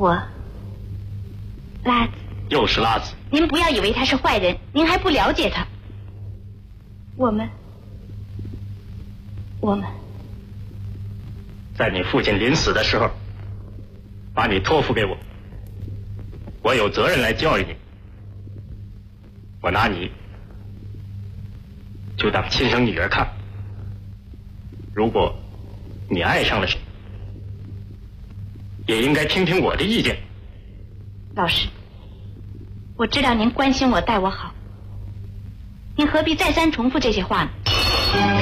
拉子。 又是拉子。 您不要以为他是坏人，您还不了解他。我们在你父亲临死的时候，把你托付给我，我有责任来教育你。我拿你就当亲生女儿看。如果你爱上了谁，也应该听听我的意见。 老师，我知道您关心我，待我好，您何必再三重复这些话呢？